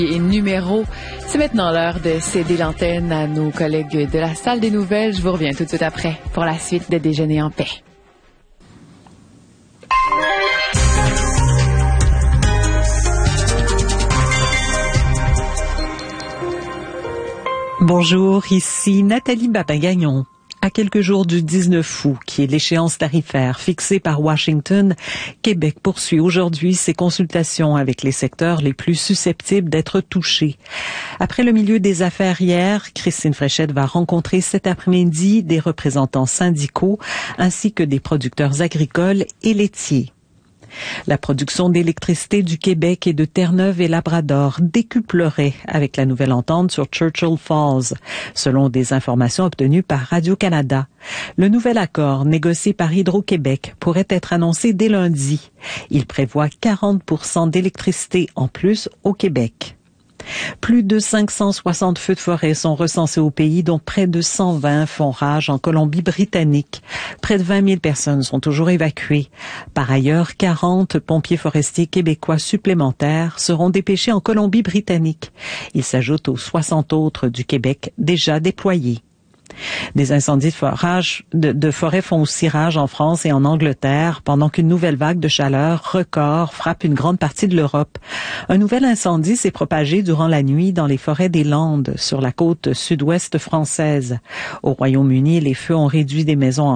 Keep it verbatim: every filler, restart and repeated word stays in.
Et numéro, c'est maintenant l'heure de céder l'antenne à nos collègues de la salle des nouvelles. Je vous reviens tout de suite après pour la suite de Déjeuner en paix. Bonjour, ici Nathalie Babagagnon. À quelques jours du dix-neuf août, qui est l'échéance tarifaire fixée par Washington, Québec poursuit aujourd'hui ses consultations avec les secteurs les plus susceptibles d'être touchés. Après le milieu des affaires hier, Christine Fréchette va rencontrer cet après-midi des représentants syndicaux ainsi que des producteurs agricoles et laitiers. La production d'électricité du Québec et de Terre-Neuve et Labrador décuplerait avec la nouvelle entente sur Churchill Falls, selon des informations obtenues par Radio-Canada. Le nouvel accord négocié par Hydro-Québec pourrait être annoncé dès lundi. Il prévoit quarante pour cent d'électricité en plus au Québec. Plus de cinq cent soixante feux de forêt sont recensés au pays, dont près de cent vingt font rage en Colombie-Britannique. Près de vingt mille personnes sont toujours évacuées. Par ailleurs, quarante pompiers forestiers québécois supplémentaires seront dépêchés en Colombie-Britannique. Ils s'ajoutent aux soixante autres du Québec déjà déployés. Des incendies de, forage, de, de forêt font aussi rage en France et en Angleterre pendant qu'une nouvelle vague de chaleur record frappe une grande partie de l'Europe. Un nouvel incendie s'est propagé durant la nuit dans les forêts des Landes sur la côte sud-ouest française. Au Royaume-Uni, les feux ont réduit des maisons en